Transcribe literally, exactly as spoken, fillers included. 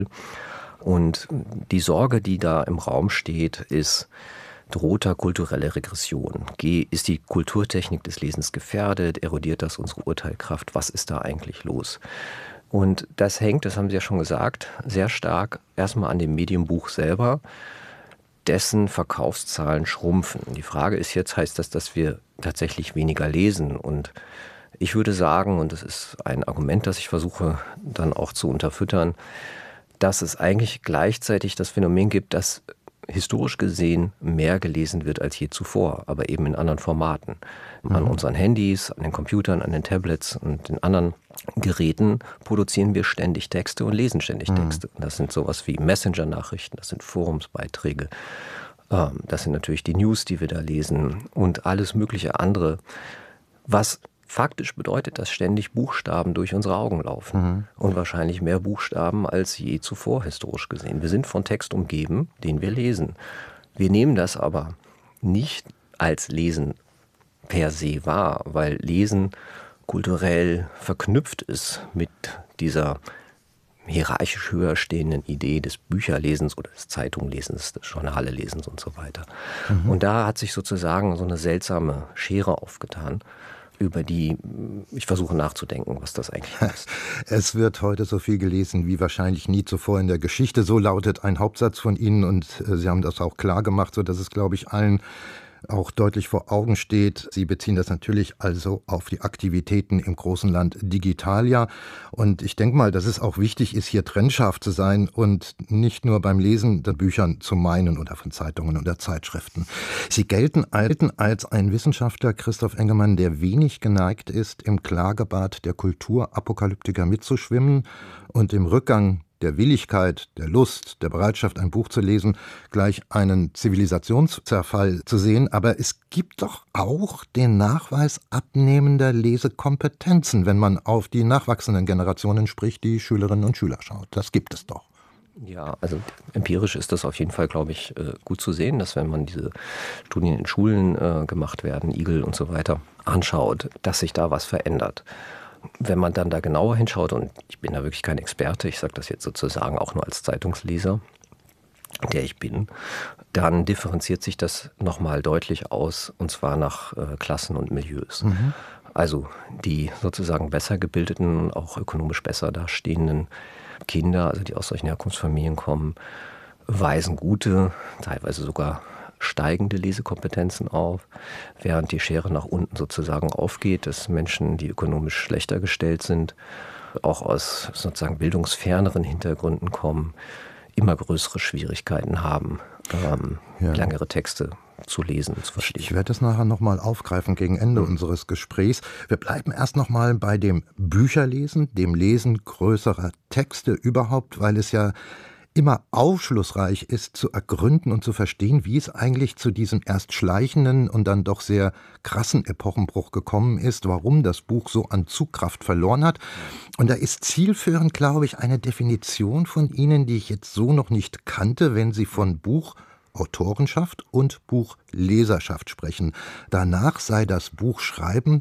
Und die Sorge, die da im Raum steht, ist, droht da kulturelle Regression? Ist die Kulturtechnik des Lesens gefährdet? Erodiert das unsere Urteilskraft? Was ist da eigentlich los? Und das hängt, das haben Sie ja schon gesagt, sehr stark erstmal an dem Medienbuch selber, dessen Verkaufszahlen schrumpfen. Die Frage ist jetzt, heißt das, dass wir tatsächlich weniger lesen? Und ich würde sagen, und das ist ein Argument, das ich versuche dann auch zu unterfüttern, dass es eigentlich gleichzeitig das Phänomen gibt, dass historisch gesehen mehr gelesen wird als je zuvor, aber eben in anderen Formaten. Mhm. An unseren Handys, an den Computern, an den Tablets und den anderen Geräten produzieren wir ständig Texte und lesen ständig mhm. Texte. Das sind sowas wie Messenger-Nachrichten, das sind Forumsbeiträge, das sind natürlich die News, die wir da lesen und alles mögliche andere, was faktisch bedeutet, dass ständig Buchstaben durch unsere Augen laufen. Mhm. Und wahrscheinlich mehr Buchstaben als je zuvor historisch gesehen. Wir sind von Text umgeben, den wir lesen. Wir nehmen das aber nicht als Lesen per se wahr, weil Lesen kulturell verknüpft ist mit dieser hierarchisch höher stehenden Idee des Bücherlesens oder des Zeitunglesens, des Journalelesens und so weiter. Mhm. Und da hat sich sozusagen so eine seltsame Schere aufgetan, über die ich versuche nachzudenken, was das eigentlich ist. Es wird heute so viel gelesen wie wahrscheinlich nie zuvor in der Geschichte. So lautet ein Hauptsatz von Ihnen und Sie haben das auch klar gemacht, sodass es, glaube ich, allen auch deutlich vor Augen steht. Sie beziehen das natürlich also auf die Aktivitäten im großen Land Digitalia. Und ich denke mal, dass es auch wichtig ist, hier trennscharf zu sein und nicht nur beim Lesen der Büchern zu meinen oder von Zeitungen oder Zeitschriften. Sie gelten als ein Wissenschaftler, Christoph Engemann, der wenig geneigt ist, im Klagebad der Kulturapokalyptiker mitzuschwimmen und im Rückgang der Willigkeit, der Lust, der Bereitschaft, ein Buch zu lesen, gleich einen Zivilisationszerfall zu sehen. Aber es gibt doch auch den Nachweis abnehmender Lesekompetenzen, wenn man auf die nachwachsenden Generationen, sprich die Schülerinnen und Schüler schaut. Das gibt es doch. Ja, also empirisch ist das auf jeden Fall, glaube ich, gut zu sehen, dass wenn man diese Studien in Schulen äh, gemacht werden, I G L und so weiter, anschaut, dass sich da was verändert. Wenn man dann da genauer hinschaut, und ich bin da wirklich kein Experte, ich sage das jetzt sozusagen auch nur als Zeitungsleser, der ich bin, dann differenziert sich das nochmal deutlich aus, und zwar nach äh, Klassen und Milieus. Mhm. Also die sozusagen besser gebildeten, auch ökonomisch besser dastehenden Kinder, also die aus solchen Herkunftsfamilien kommen, weisen gute, teilweise sogar steigende Lesekompetenzen auf, während die Schere nach unten sozusagen aufgeht, dass Menschen, die ökonomisch schlechter gestellt sind, auch aus sozusagen bildungsferneren Hintergründen kommen, immer größere Schwierigkeiten haben, ähm, ja. längere Texte zu lesen und zu verstehen. Ich werde das nachher nochmal aufgreifen gegen Ende mhm. unseres Gesprächs. Wir bleiben erst nochmal bei dem Bücherlesen, dem Lesen größerer Texte überhaupt, weil es ja immer aufschlussreich ist, zu ergründen und zu verstehen, wie es eigentlich zu diesem erst schleichenden und dann doch sehr krassen Epochenbruch gekommen ist, warum das Buch so an Zugkraft verloren hat. Und da ist zielführend, glaube ich, eine Definition von Ihnen, die ich jetzt so noch nicht kannte, wenn Sie von Buchautorenschaft und Buchleserschaft sprechen. Danach sei das Buchschreiben